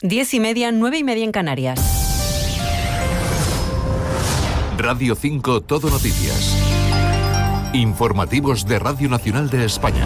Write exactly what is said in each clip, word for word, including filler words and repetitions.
Diez y media, nueve y media en Canarias. Radio cinco Todo Noticias. Informativos de Radio Nacional de España.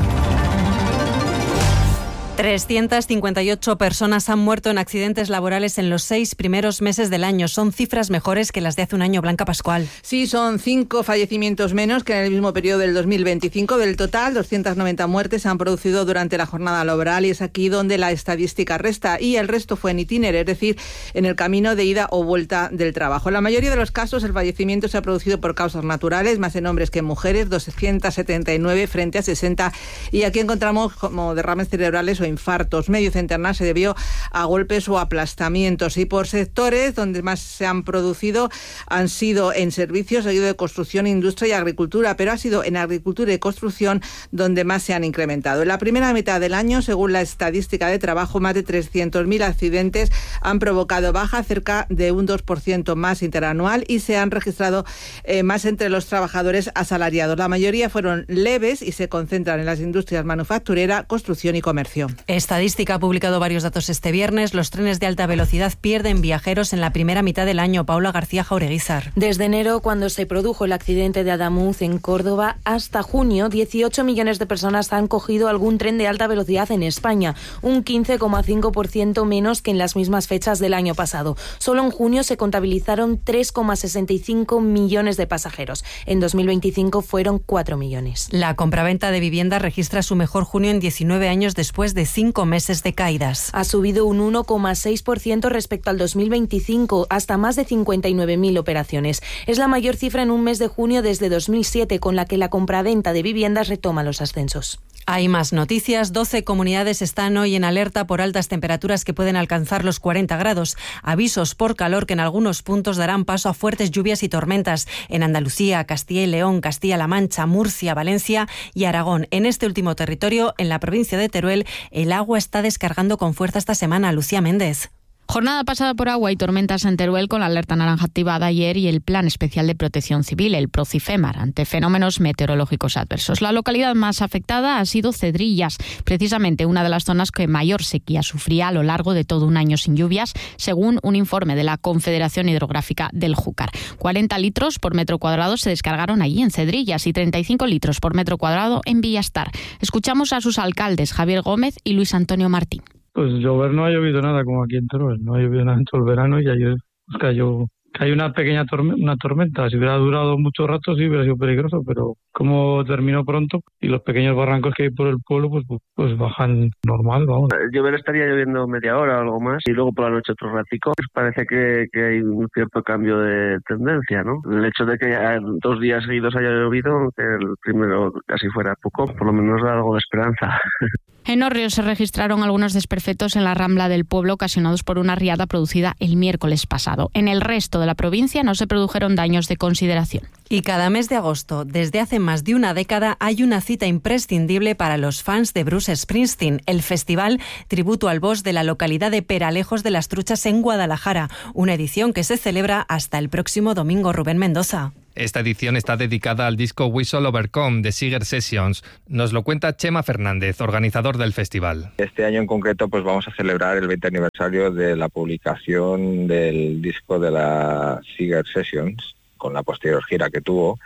trescientas cincuenta y ocho personas han muerto en accidentes laborales en los seis primeros meses del año. Son cifras mejores que las de hace un año, Blanca Pascual. Sí, son cinco fallecimientos menos que en el mismo periodo del dos mil veinticinco. Del total, doscientas noventa muertes se han producido durante la jornada laboral y es aquí donde la estadística resta. Y el resto fue en itinere, es decir, en el camino de ida o vuelta del trabajo. En la mayoría de los casos, el fallecimiento se ha producido por causas naturales, más en hombres que en mujeres, doscientas setenta y nueve frente a sesenta. Y aquí encontramos como derrames cerebrales o infartos. Medio centenar se debió a golpes o aplastamientos. Y por sectores donde más se han producido han sido en servicios, seguido de construcción, industria y agricultura, pero ha sido en agricultura y construcción donde más se han incrementado. En la primera mitad del año, según la estadística de trabajo, más de trescientos mil accidentes han provocado baja, cerca de un dos por ciento más interanual, y se han registrado eh, más entre los trabajadores asalariados. La mayoría fueron leves y se concentran en las industrias manufacturera, construcción y comercio. Estadística ha publicado varios datos este viernes. Los trenes de alta velocidad pierden viajeros en la primera mitad del año. Paula García Jaureguizar. Desde enero, cuando se produjo el accidente de Adamuz en Córdoba, hasta junio, dieciocho millones de personas han cogido algún tren de alta velocidad en España, un quince coma cinco por ciento menos que en las mismas fechas del año pasado. Solo en junio se contabilizaron tres coma sesenta y cinco millones de pasajeros. En dos mil veinticinco fueron cuatro millones. La compraventa de viviendas registra su mejor junio en diecinueve años después de cinco meses de caídas. Ha subido un uno coma seis por ciento respecto al dos mil veinticinco, hasta más de cincuenta y nueve mil operaciones. Es la mayor cifra en un mes de junio desde dos mil siete, con la que la compraventa de viviendas retoma los ascensos. Hay más noticias. doce comunidades están hoy en alerta por altas temperaturas que pueden alcanzar los cuarenta grados. Avisos por calor que en algunos puntos darán paso a fuertes lluvias y tormentas en Andalucía, Castilla y León, Castilla-La Mancha, Murcia, Valencia y Aragón. En este último territorio, en la provincia de Teruel, el agua está descargando con fuerza esta semana. Lucía Méndez. Jornada pasada por agua y tormentas en Teruel, con la alerta naranja activada ayer y el Plan Especial de Protección Civil, el Procifemar, ante fenómenos meteorológicos adversos. La localidad más afectada ha sido Cedrillas, precisamente una de las zonas que mayor sequía sufría a lo largo de todo un año sin lluvias, según un informe de la Confederación Hidrográfica del Júcar. cuarenta litros por metro cuadrado se descargaron allí en Cedrillas y treinta y cinco litros por metro cuadrado en Villastar. Escuchamos a sus alcaldes, Javier Gómez y Luis Antonio Martín. Pues llover no ha llovido nada como aquí en Teruel, no ha llovido nada en todo el verano y ayer pues, cayó, cayó una pequeña tormenta, una tormenta. Si hubiera durado mucho rato sí hubiera sido peligroso, pero como terminó pronto y los pequeños barrancos que hay por el pueblo pues, pues, pues bajan normal, vamos. Llover estaría lloviendo media hora o algo más y luego por la noche otro ratico. Pues parece que, que hay un cierto cambio de tendencia, ¿no? El hecho de que dos días seguidos haya llovido, que el primero casi fuera poco, por lo menos da algo de esperanza. En Hórreo se registraron algunos desperfectos en la Rambla del pueblo ocasionados por una riada producida el miércoles pasado. En el resto de la provincia no se produjeron daños de consideración. Y cada mes de agosto, desde hace más de una década, hay una cita imprescindible para los fans de Bruce Springsteen, el festival tributo al boss de la localidad de Peralejos de las Truchas en Guadalajara, una edición que se celebra hasta el próximo domingo. Rubén Mendoza. Esta edición está dedicada al disco We Shall Overcome de Seeger Sessions. Nos lo cuenta Chema Fernández, organizador del festival. Este año en concreto pues vamos a celebrar el veinte aniversario de la publicación del disco de la Seeger Sessions, con la posterior gira que tuvo,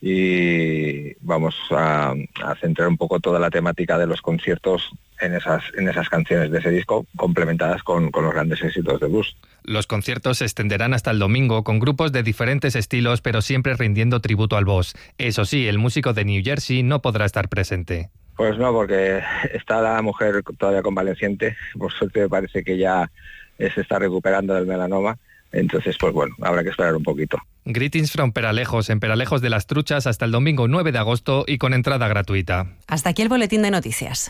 y vamos a, a centrar un poco toda la temática de los conciertos en esas, en esas canciones de ese disco, complementadas con, con los grandes éxitos de blues. Los conciertos se extenderán hasta el domingo con grupos de diferentes estilos, pero siempre rindiendo tributo al boss. Eso sí, el músico de New Jersey no podrá estar presente. Pues no, porque está la mujer todavía convaleciente. Por suerte parece que ya se está recuperando del melanoma. Entonces, pues bueno, habrá que esperar un poquito. Greetings from Peralejos, en Peralejos de las Truchas, hasta el domingo nueve de agosto y con entrada gratuita. Hasta aquí el boletín de noticias.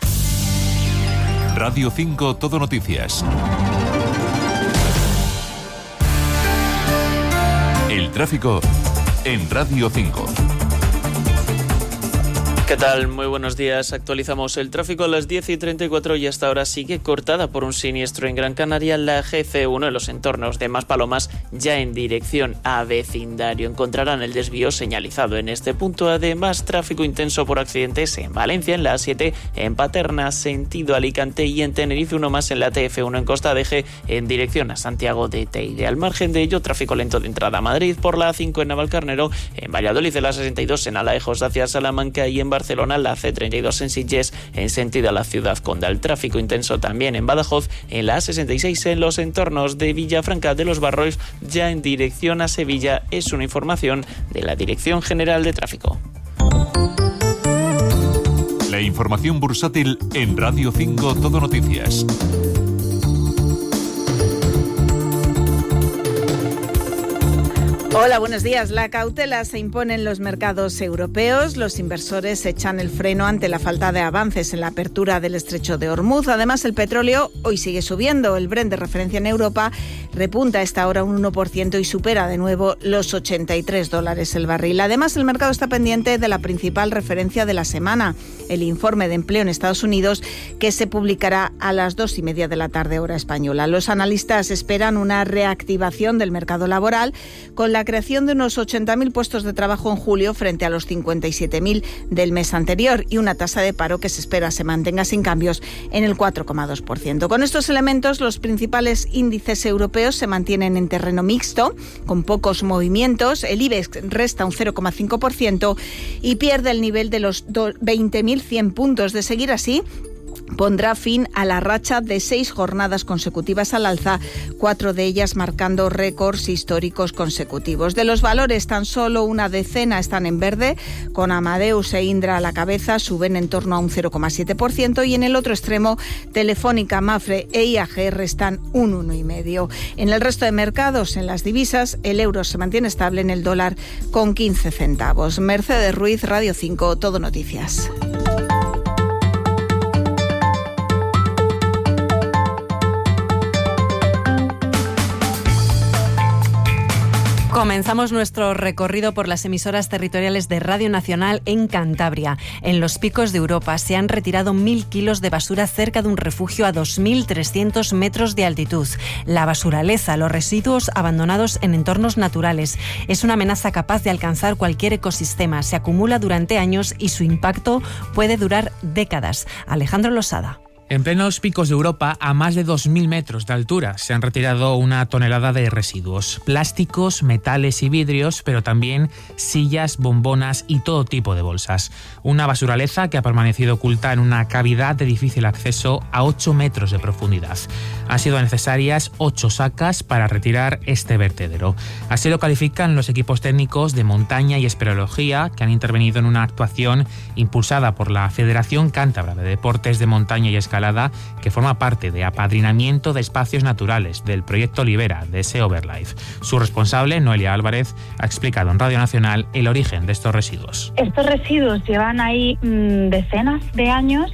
Radio cinco Todo Noticias. El tráfico en Radio cinco. ¿Qué tal? Muy buenos días. Actualizamos el tráfico a las diez y treinta y cuatro y hasta ahora sigue cortada por un siniestro en Gran Canaria la G C uno en los entornos de Maspalomas, ya en dirección a vecindario. Encontrarán el desvío señalizado en este punto. Además, tráfico intenso por accidentes en Valencia, en la A siete, en Paterna, sentido Alicante, y en Tenerife uno más en la T F uno en Costa de Eje, en dirección a Santiago de Teide. Al margen de ello, tráfico lento de entrada a Madrid por la A cinco en Navalcarnero, en Valladolid de la sesenta y dos en Alaejos hacia Salamanca y en Barcelona la C treinta y dos en Sitges en sentido a la ciudad condal. Tráfico intenso también en Badajoz, en la A sesenta y seis en los entornos de Villafranca de los Barrois, ya en dirección a Sevilla. Es una información de la Dirección General de Tráfico. La información bursátil en Radio cinco Todo Noticias. Hola, buenos días. La cautela se impone en los mercados europeos. Los inversores echan el freno ante la falta de avances en la apertura del estrecho de Hormuz. Además, el petróleo hoy sigue subiendo. El Brent de referencia en Europa repunta a esta hora un uno por ciento y supera de nuevo los ochenta y tres dólares el barril. Además, el mercado está pendiente de la principal referencia de la semana, el informe de empleo en Estados Unidos, que se publicará a las dos y media de la tarde hora española. Los analistas esperan una reactivación del mercado laboral con la creación de unos ochenta mil puestos de trabajo en julio frente a los cincuenta y siete mil del mes anterior y una tasa de paro que se espera se mantenga sin cambios en el cuatro coma dos por ciento. Con estos elementos, los principales índices europeos se mantienen en terreno mixto, con pocos movimientos. El IBEX resta un cero coma cinco por ciento y pierde el nivel de los veinte mil cien puntos. De seguir así, pondrá fin a la racha de seis jornadas consecutivas al alza, cuatro de ellas marcando récords históricos consecutivos. De los valores, tan solo una decena están en verde, con Amadeus e Indra a la cabeza, suben en torno a un cero coma siete por ciento, y en el otro extremo, Telefónica, Mafre e I A G restan un uno coma cinco por ciento. En el resto de mercados, en las divisas, el euro se mantiene estable en el dólar con quince centavos. Mercedes Ruiz, Radio cinco, Todo Noticias. Comenzamos nuestro recorrido por las emisoras territoriales de Radio Nacional en Cantabria. En los picos de Europa se han retirado mil kilos de basura cerca de un refugio a dos mil trescientos metros de altitud. La basuraleza, los residuos abandonados en entornos naturales, es una amenaza capaz de alcanzar cualquier ecosistema. Se acumula durante años y su impacto puede durar décadas. Alejandro Losada. En plenos picos de Europa, a más de dos mil metros de altura, se han retirado una tonelada de residuos. Plásticos, metales y vidrios, pero también sillas, bombonas y todo tipo de bolsas. Una basuraleza que ha permanecido oculta en una cavidad de difícil acceso a ocho metros de profundidad. Han sido necesarias ocho sacas para retirar este vertedero. Así lo califican los equipos técnicos de montaña y espeleología que han intervenido en una actuación impulsada por la Federación Cántabra de Deportes de Montaña y Escalada, que forma parte de apadrinamiento de espacios naturales del proyecto Libera de SEO Overlife. Su responsable, Noelia Álvarez, ha explicado en Radio Nacional el origen de estos residuos. Estos residuos llevan ahí mmm, decenas de años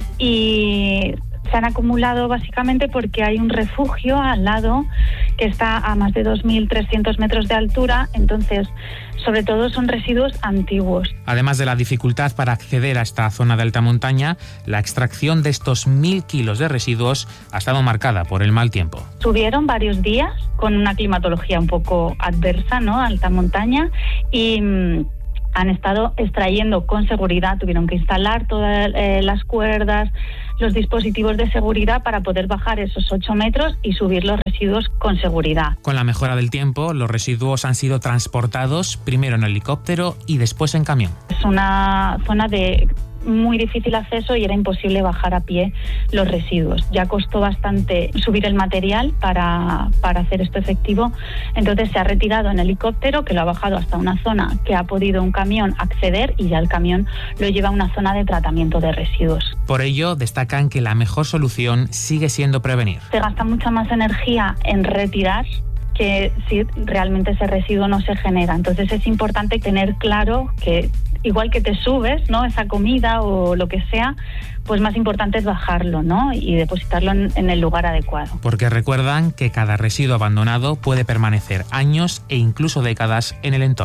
y se han acumulado básicamente porque hay un refugio al lado que está a más de dos mil trescientos metros de altura, entonces sobre todo son residuos antiguos. Además de la dificultad para acceder a esta zona de alta montaña, la extracción de estos mil kilos de residuos ha estado marcada por el mal tiempo. Subieron varios días con una climatología un poco adversa, ¿no?, alta montaña, y mmm, han estado extrayendo con seguridad, tuvieron que instalar todas eh, las cuerdas, los dispositivos de seguridad para poder bajar esos ocho metros y subir los residuos con seguridad. Con la mejora del tiempo, los residuos han sido transportados primero en helicóptero y después en camión. Es una zona de muy difícil acceso y era imposible bajar a pie los residuos. Ya costó bastante subir el material para, para hacer esto efectivo, entonces se ha retirado en helicóptero, que lo ha bajado hasta una zona que ha podido un camión acceder, y ya el camión lo lleva a una zona de tratamiento de residuos. Por ello, destacan que la mejor solución sigue siendo prevenir. Se gasta mucha más energía en retirar que si realmente ese residuo no se genera. Entonces es importante tener claro que igual que te subes, ¿no?, esa comida o lo que sea, pues más importante es bajarlo, ¿no?, y depositarlo en, en el lugar adecuado. Porque recuerdan que cada residuo abandonado puede permanecer años e incluso décadas en el entorno.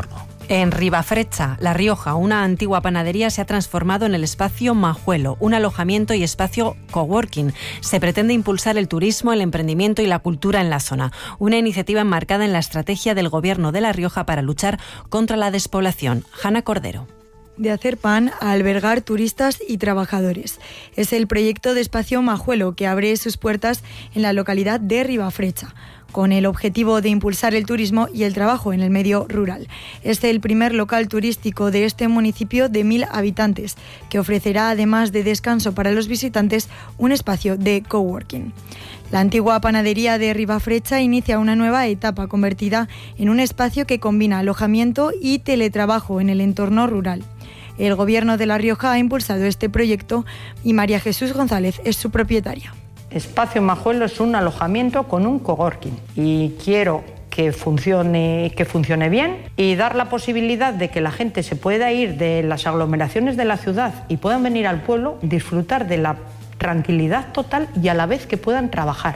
En Ribafrecha, La Rioja, una antigua panadería se ha transformado en el espacio Majuelo, un alojamiento y espacio coworking. Se pretende impulsar el turismo, el emprendimiento y la cultura en la zona. Una iniciativa enmarcada en la estrategia del Gobierno de La Rioja para luchar contra la despoblación. Hanna Cordero. De hacer pan a albergar turistas y trabajadores. Es el proyecto de Espacio Majuelo, que abre sus puertas en la localidad de Ribafrecha, con el objetivo de impulsar el turismo y el trabajo en el medio rural. Es el primer local turístico de este municipio de mil habitantes, que ofrecerá, además de descanso para los visitantes, un espacio de coworking. La antigua panadería de Ribafrecha inicia una nueva etapa convertida en un espacio que combina alojamiento y teletrabajo en el entorno rural. El Gobierno de La Rioja ha impulsado este proyecto y María Jesús González es su propietaria. Espacio Majuelo es un alojamiento con un coworking y quiero que funcione, que funcione bien y dar la posibilidad de que la gente se pueda ir de las aglomeraciones de la ciudad y puedan venir al pueblo, disfrutar de la tranquilidad total y a la vez que puedan trabajar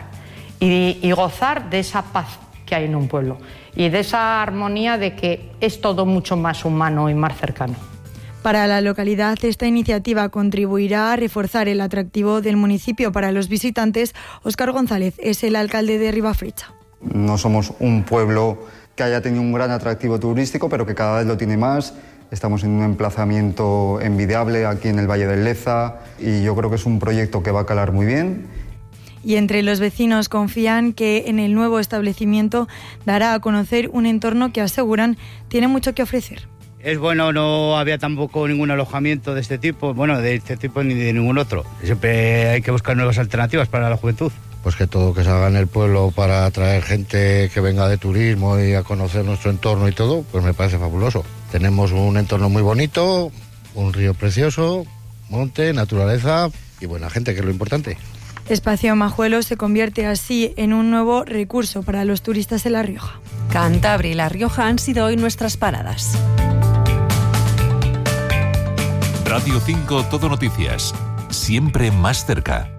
y, y gozar de esa paz que hay en un pueblo y de esa armonía de que es todo mucho más humano y más cercano. Para la localidad, esta iniciativa contribuirá a reforzar el atractivo del municipio para los visitantes. Óscar González es el alcalde de Ribafrecha. No somos un pueblo que haya tenido un gran atractivo turístico, pero que cada vez lo tiene más. Estamos en un emplazamiento envidiable aquí en el Valle del Leza y yo creo que es un proyecto que va a calar muy bien. Y entre los vecinos confían que en el nuevo establecimiento dará a conocer un entorno que aseguran tiene mucho que ofrecer. Es bueno, no había tampoco ningún alojamiento de este tipo, bueno, de este tipo ni de ningún otro. Siempre hay que buscar nuevas alternativas para la juventud. Pues que todo que se haga en el pueblo para atraer gente que venga de turismo y a conocer nuestro entorno y todo, pues me parece fabuloso. Tenemos un entorno muy bonito, un río precioso, monte, naturaleza y buena gente, que es lo importante. Espacio Majuelo se convierte así en un nuevo recurso para los turistas en La Rioja. Cantabria y La Rioja han sido hoy nuestras paradas. Radio cinco Todo Noticias, siempre más cerca.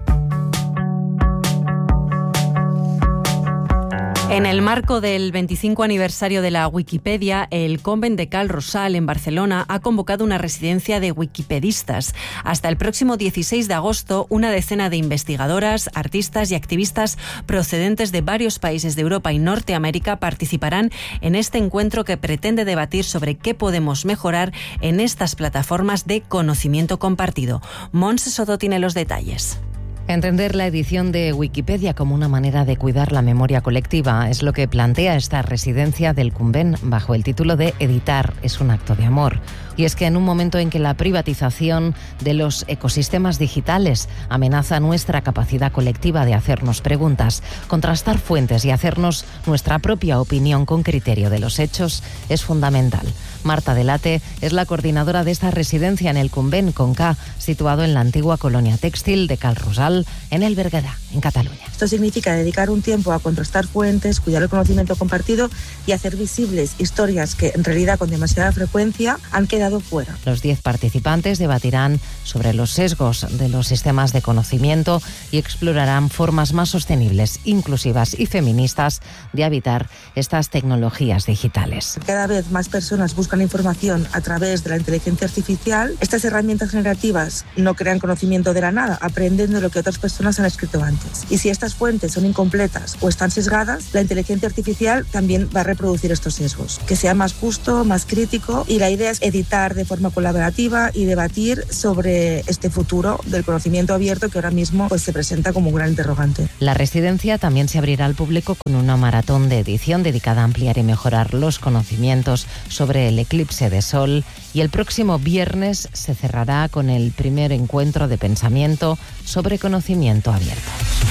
En el marco del veinticinco aniversario de la Wikipedia, el Convent de Cal Rosal en Barcelona ha convocado una residencia de wikipedistas. Hasta el próximo dieciséis de agosto, una decena de investigadoras, artistas y activistas procedentes de varios países de Europa y Norteamérica participarán en este encuentro que pretende debatir sobre qué podemos mejorar en estas plataformas de conocimiento compartido. Montse Soto tiene los detalles. Entender la edición de Wikipedia como una manera de cuidar la memoria colectiva es lo que plantea esta residencia del Convent bajo el título de Editar es un acto de amor. Y es que en un momento en que la privatización de los ecosistemas digitales amenaza nuestra capacidad colectiva de hacernos preguntas, contrastar fuentes y hacernos nuestra propia opinión con criterio de los hechos es fundamental. Marta Delate es la coordinadora de esta residencia en el Convent con K, situado en la antigua colonia textil de Cal Rosal, en el Berguedà, en Cataluña. Esto significa dedicar un tiempo a contrastar fuentes, cuidar el conocimiento compartido y hacer visibles historias que en realidad con demasiada frecuencia han quedado fuera. Los diez participantes debatirán sobre los sesgos de los sistemas de conocimiento y explorarán formas más sostenibles, inclusivas y feministas de habitar estas tecnologías digitales. Cada vez más personas buscan información a través de la inteligencia artificial. Estas herramientas generativas no crean conocimiento de la nada, aprenden de lo que otras personas han escrito antes. Y si estas fuentes son incompletas o están sesgadas, la inteligencia artificial también va a reproducir estos sesgos. Que sea más justo, más crítico, y la idea es editar de forma colaborativa y debatir sobre este futuro del conocimiento abierto que ahora mismo pues, se presenta como un gran interrogante. La residencia también se abrirá al público con una maratón de edición dedicada a ampliar y mejorar los conocimientos sobre el eclipse de sol, y el próximo viernes se cerrará con el primer encuentro de pensamiento sobre conocimiento abierto.